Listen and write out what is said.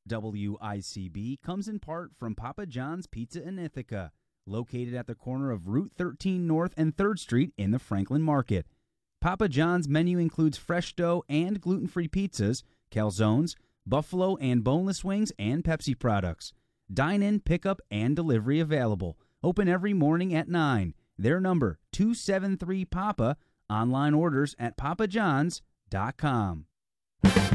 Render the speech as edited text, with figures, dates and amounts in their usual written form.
WICB comes in part from Papa John's Pizza in Ithaca, located at the corner of Route 13 North and 3rd Street in the Franklin Market. Papa John's menu includes fresh dough and gluten-free pizzas, calzones, buffalo and boneless wings, and Pepsi products. Dine-in, pickup, and delivery available. Open every morning at 9. Their number, 273-PAPA. Online orders at papajohns.com.